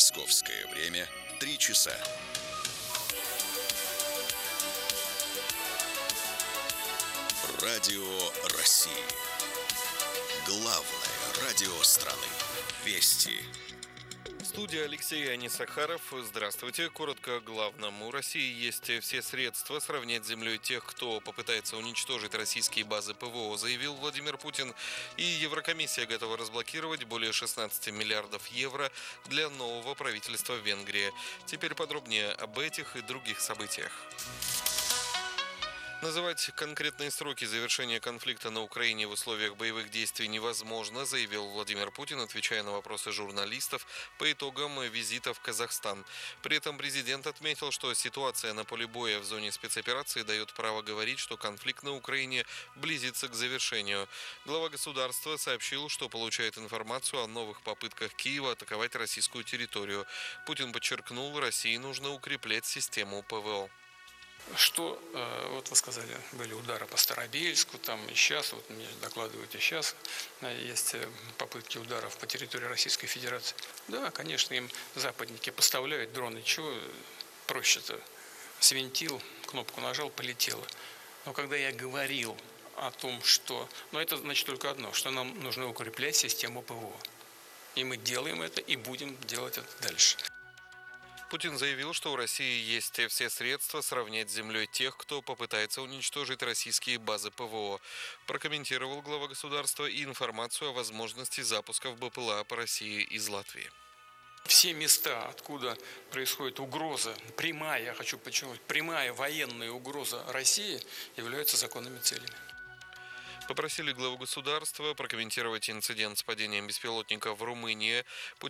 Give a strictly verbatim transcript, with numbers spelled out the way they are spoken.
Московское время три часа. Радио России. Главное радио страны. Вести. Студия Алексей Анисахаров. Здравствуйте. Коротко о главном. У России есть все средства сравнять с землей тех, кто попытается уничтожить российские базы ПВО, заявил Владимир Путин. И Еврокомиссия готова разблокировать более шестнадцати миллиардов евро для нового правительства Венгрии. Теперь подробнее об этих и других событиях. Называть конкретные сроки завершения конфликта на Украине в условиях боевых действий невозможно, заявил Владимир Путин, отвечая на вопросы журналистов по итогам визита в Казахстан. При этом президент отметил, что ситуация на поле боя в зоне спецоперации дает право говорить, что конфликт на Украине близится к завершению. Глава государства сообщил, что получает информацию о новых попытках Киева атаковать российскую территорию. Путин подчеркнул, России нужно укреплять систему ПВО. Что, вот вы сказали, были удары по Старобельску, там и сейчас, вот мне докладывают, и сейчас есть попытки ударов по территории Российской Федерации. Да, конечно, им западники поставляют дроны. Чего проще-то? Свинтил, кнопку нажал, полетело. Но когда я говорил о том, что... Но это значит только одно, что нам нужно укреплять систему ПВО. И мы делаем это, и будем делать это дальше. Путин заявил, что у России есть все средства сравнять с землей тех, кто попытается уничтожить российские базы ПВО. Прокомментировал глава государства и информацию о возможности запусков БПЛА по России из Латвии. Все места, откуда происходит угроза, прямая, я хочу подчеркнуть, прямая военная угроза России, являются законными целями. Попросили главу государства прокомментировать инцидент с падением беспилотника в Румынии.